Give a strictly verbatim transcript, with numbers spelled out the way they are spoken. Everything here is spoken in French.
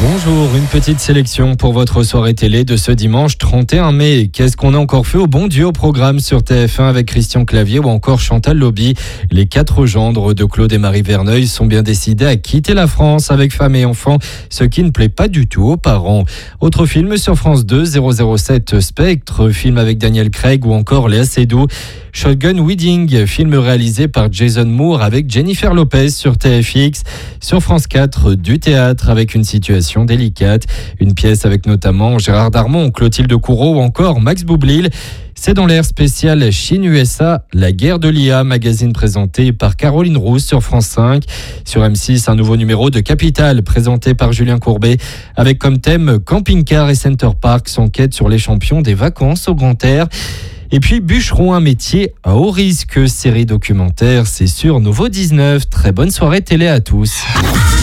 Bonjour, une petite sélection pour votre soirée télé de ce dimanche trente et un mai. Qu'est-ce qu'on a encore fait au bon Dieu au programme sur T F un avec Christian Clavier ou encore Chantal Lobby? Les quatre gendres de Claude et Marie Verneuil sont bien décidés à quitter la France avec femme et enfants, ce qui ne plaît pas du tout aux parents. Autre film sur France deux, zéro zéro sept Spectre, film avec Daniel Craig ou encore Léa Seydoux. Shotgun Wedding, film réalisé par Jason Moore avec Jennifer Lopez sur T F X. Sur France quatre, du théâtre avec une situation délicate. Une pièce avec notamment Gérard Darmon, Clotilde Courreau ou encore Max Boublil. C'est dans l'ère spéciale Chine-U S A, la guerre de l'I A, magazine présenté par Caroline Rousse sur France cinq. Sur M six, un nouveau numéro de Capital présenté par Julien Courbet avec comme thème Camping-car et Center Parks, enquête sur les champions des vacances au grand air. Et puis Bûcheron, un métier à haut risque, série documentaire, c'est sur Nouveau dix-neuf. Très bonne soirée télé à tous.